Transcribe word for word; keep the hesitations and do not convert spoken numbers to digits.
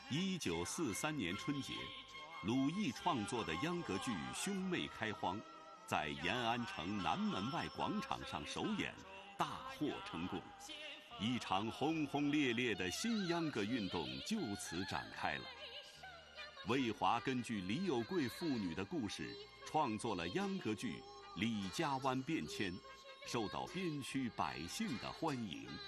一九四三年春节，鲁艺创作的秧歌剧《兄妹开荒》在延安城南门外广场上首演，大获成功。一场轰轰烈烈的新秧歌运动就此展开了。魏华根据李有贵妇女的故事，创作了秧歌剧《李家湾变迁》，受到边区百姓的欢迎。